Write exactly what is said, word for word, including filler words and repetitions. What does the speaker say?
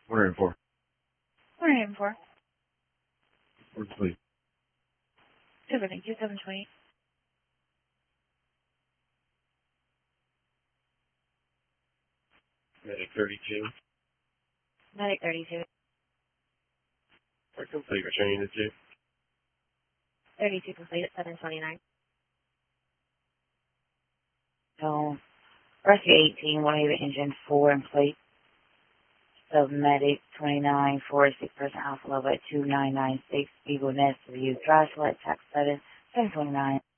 We're in for. We're in for. We're complete. Super, thank you. seven twenty. Medic thirty-two. Medic thirty-two. We're complete. Returning to two. thirty-two complete at seven twenty-nine. So, rescue eighteen, one of the engine four in plate. So, medic twenty-nine, four six person Alpha Love at two nine nine six, Eagle Nest View, Drive Select, Tax seven, seven twenty-nine.